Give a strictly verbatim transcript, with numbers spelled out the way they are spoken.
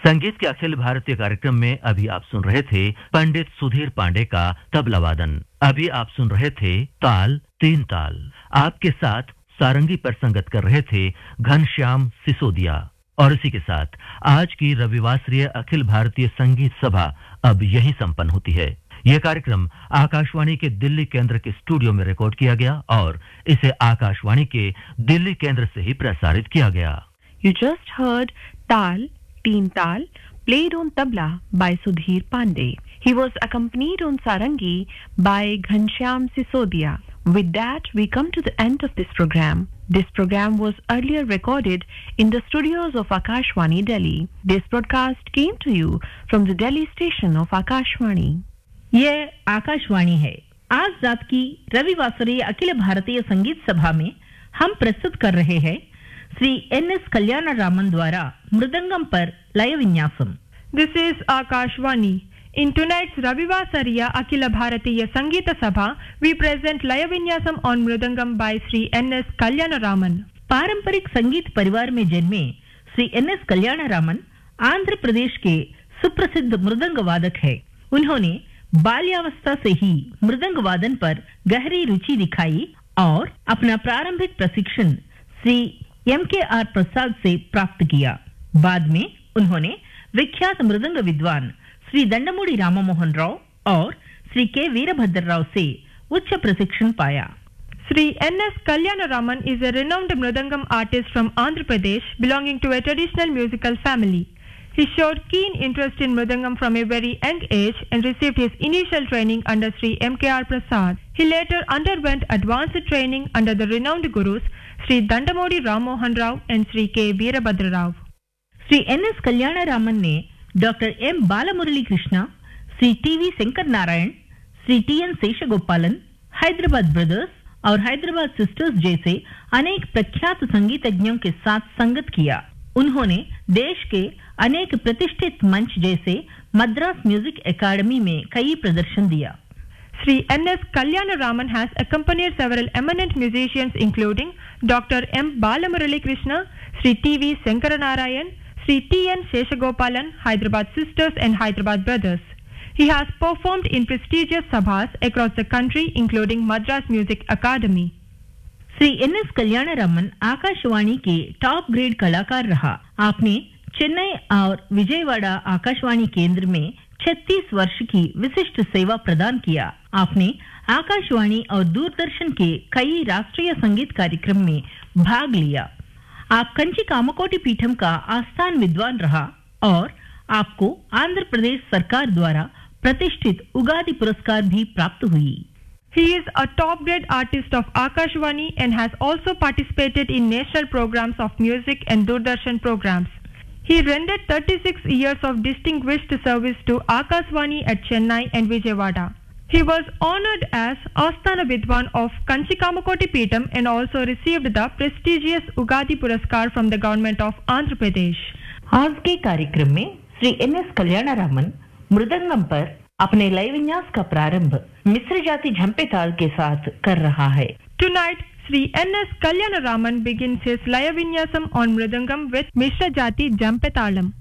संगीत के अखिल भारतीय कार्यक्रम में अभी आप सुन रहे थे पंडित सुधीर पांडे का तबला वादन। अभी आप सुन रहे थे ताल तीन ताल। आपके साथ सारंगी पर संगत कर रहे थे घनश्याम सिसोदिया। और इसी के साथ आज की रविवासरीय अखिल भारतीय संगीत सभा अब यहीं संपन्न होती है। यह कार्यक्रम आकाशवाणी के दिल्ली केंद्र के स्टूडियो में रिकॉर्ड किया गया और इसे आकाशवाणी के दिल्ली केंद्र से ही प्रसारित किया गया। You just heard Tal, Teen Tal, played on tabla by Sudhir Pandey. He was accompanied on sarangi by Ghanshyam Sisodia. With that, we come to the end of this program. This program was earlier recorded in the studios of Akashvani, Delhi. This broadcast came to you from the Delhi station of Akashvani. यह आकाशवाणी है। आज रात की रविवासरीय अखिल भारतीय संगीत सभा में हम प्रस्तुत कर रहे हैं श्री एन एस कल्याण रामन द्वारा मृदंगम पर लय विन्यासम। This is Akashvani. In tonight's Ravivasariya Akhila Bharatiya Sangeeta Sabha, we present Laya Vinyasam on Mridangam by Sri N S Kalyana Raman. पारंपरिक संगीत परिवार में जन्मे श्री एन एस कल्याण रामन आंध्र प्रदेश के सुप्रसिद्ध मृदंग वादक है। उन्होंने बाल्यावस्था से ही मृदंग वादन पर गहरी रुचि दिखाई और अपना प्रारंभिक प्रशिक्षण श्री एम के आर प्रसाद से प्राप्त किया। बाद में उन्होंने विख्यात मृदंग विद्वान श्री दंडमोड़ी राममोहन राव और श्री के वीरभद्र राव से उच्च प्रशिक्षण पाया। Sri N S Kalyana Raman is a renowned Mridangam artist from Andhra Pradesh belonging to a traditional musical family. He showed keen interest in Mridangam from a very young age and received his initial training under Sri M K R Prasad. He later underwent advanced training under the renowned gurus Sri Dandamodi Rammohan Rao and Sri K Veerabhadra Rao. Shri N S कल्याण रामन ने doctor M Balamurali Krishna, Shri T V Shankar Narayan, Shri T N शेषगोपालन, Hyderabad brothers और Hyderabad sisters जैसे अनेक प्रख्यात संगीतज्ञों के साथ संगत किया। उन्होंने देश के अनेक प्रतिष्ठित मंच जैसे मद्रास म्यूजिक एकेडमी में कई प्रदर्शन दिया। Sri N S Kalyana Raman has accompanied several eminent musicians including Doctor M Balamurali Krishna, Sri T V Sankaranarayan, Sri T N Sheshagopalan, Hyderabad Sisters and Hyderabad Brothers. He has performed in prestigious sabhas across the country including Madras Music Academy. Shri N S कल्याण रामन आकाशवाणी के top grade कलाकार रहा। आपने चेन्नई और विजयवाड़ा आकाशवाणी केंद्र में छत्तीस वर्ष की विशिष्ट सेवा प्रदान किया। आपने आकाशवाणी और दूरदर्शन के कई राष्ट्रीय संगीत कार्यक्रम में भाग लिया। आप कंची कामकोटि पीठम का आस्थान विद्वान रहा और आपको आंध्र प्रदेश सरकार द्वारा प्रतिष्ठित उगादि पुरस्कार भी प्राप्त हुई। He is a top grade artist of Akashvani and has also participated in national programs of music and Doordarshan programs. He rendered thirty-six years of distinguished service to Akashvani at Chennai and Vijayawada. He was honored as Asthana Vidwan of Kanchi Kamakoti Peetam and also received the prestigious Ugadi Puraskar from the government of Andhra Pradesh. आज के कार्यक्रम में Shri N S कल्याण रामन मृदंगम पर अपने लय विन्यास का प्रारंभ मिश्र जाति झंपे ताल के साथ कर रहा है। Tonight, Sri N S Kalyana Raman begins his Laya Vinyasam on Mridangam with Mishra Jati Jampe Talam.